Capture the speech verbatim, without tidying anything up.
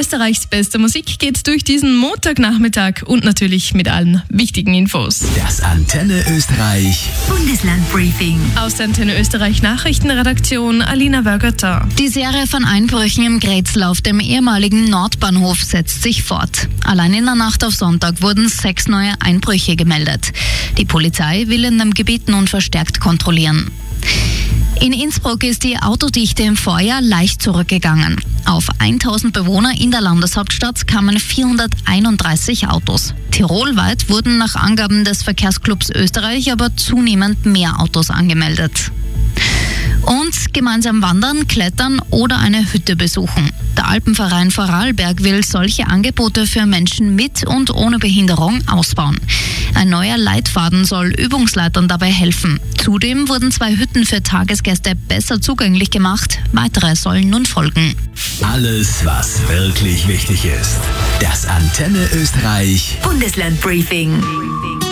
Österreichs beste Musik geht durch diesen Montagnachmittag und natürlich mit allen wichtigen Infos. Das Antenne Österreich Bundeslandbriefing. Aus der Antenne Österreich Nachrichtenredaktion Alina Wörgötter. Die Serie von Einbrüchen im Grätzl auf dem ehemaligen Nordbahnhof setzt sich fort. Allein in der Nacht auf Sonntag wurden sechs neue Einbrüche gemeldet. Die Polizei will in dem Gebiet nun verstärkt kontrollieren. In Innsbruck ist die Autodichte im Vorjahr leicht zurückgegangen. Auf tausend Bewohner in der Landeshauptstadt kamen vierhunderteinunddreißig Autos. Tirolweit wurden nach Angaben des Verkehrsclubs Österreich aber zunehmend mehr Autos angemeldet. Und gemeinsam wandern, klettern oder eine Hütte besuchen. Der Alpenverein Vorarlberg will solche Angebote für Menschen mit und ohne Behinderung ausbauen. Ein neuer Leitfaden soll Übungsleitern dabei helfen. Zudem wurden zwei Hütten für Tagesgäste besser zugänglich gemacht. Weitere sollen nun folgen. Alles, was wirklich wichtig ist. Das Antenne Österreich Bundeslandbriefing.